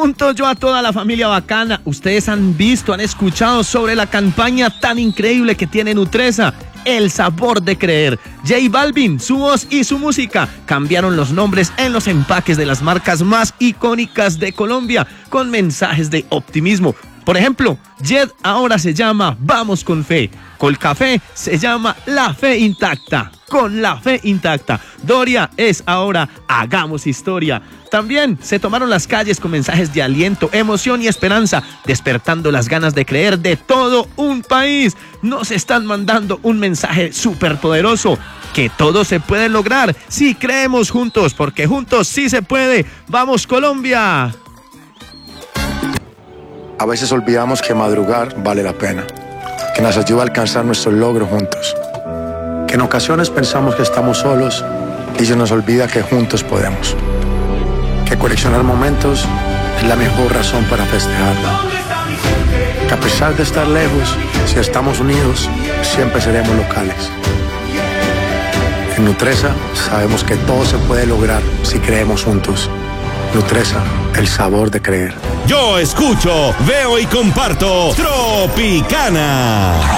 pregunto yo a toda la familia bacana, ¿ustedes han visto, han escuchado sobre la campaña tan increíble que tiene Nutresa? El sabor de creer. J Balvin, su voz y su música cambiaron los nombres en los empaques de las marcas más icónicas de Colombia con mensajes de optimismo. Por ejemplo, Jet ahora se llama Vamos con Fe. Colcafé se llama La Fe Intacta. Con la fe intacta. Doria es ahora Hagamos Historia. También se tomaron las calles con mensajes de aliento, emoción y esperanza, despertando las ganas de creer de todo un país. Nos están mandando un mensaje súper poderoso, que todo se puede lograr si creemos juntos, porque juntos sí se puede. ¡Vamos, Colombia! A veces olvidamos que madrugar vale la pena, que nos ayuda a alcanzar nuestros logros juntos, que en ocasiones pensamos que estamos solos y se nos olvida que juntos podemos, que coleccionar momentos es la mejor razón para festejar, que a pesar de estar lejos, si estamos unidos, siempre seremos locales. En Nutresa sabemos que todo se puede lograr si creemos juntos. Nutresa, el sabor de creer. Yo escucho, veo y comparto Tropicana.